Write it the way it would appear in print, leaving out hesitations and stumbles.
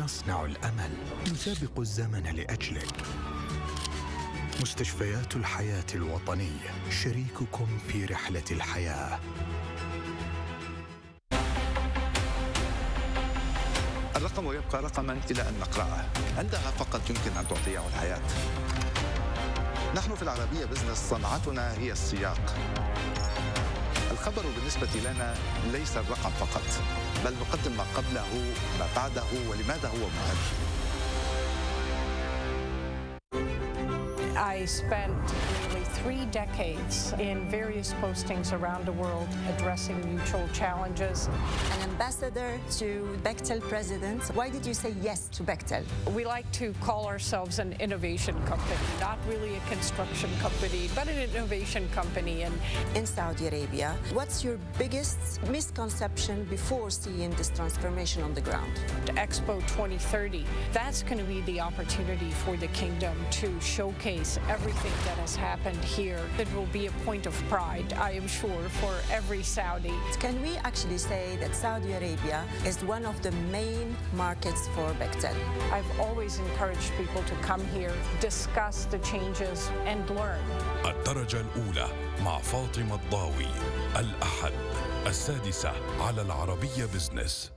نصنع الأمل، نسابق الزمن لأجلك. مستشفيات الحياة الوطنية، شريككم في رحلة الحياة. الرقم يبقى رقما إلى أن نقرأه، عندها فقط يمكن أن تعطيه الحياة. نحن في العربية بزنس صنعتنا هي السياق. الخبر بالنسبة لنا ليس الرقم فقط، بل نقدم ما قبله، ما بعده، ولماذا هو مهم. I spent nearly 3 decades in various postings around the world addressing mutual challenges. An ambassador to Bechtel president. Why did you say yes to Bechtel? We like to call ourselves an innovation company, not really a construction company, but an innovation company. And in Saudi Arabia, what's your biggest misconception before seeing this transformation on the ground? Expo 2030, that's going to be the opportunity for the kingdom to showcase everything that has happened here. It will be a point of pride, I am sure, for every Saudi. Can we actually say that Saudi Arabia is one of the main markets for Bechtel? I've always encouraged people to come here, discuss the changes and learn. الدرجة الأولى مع فاطمة الضاوي، الأحد 6:00 على العربية بزنس.